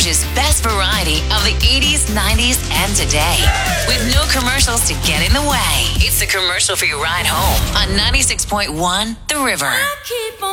Rouge's best variety of the 80s, 90s, and today. With no commercials to get in the way. It's the commercial-free ride home on 96.1 The River.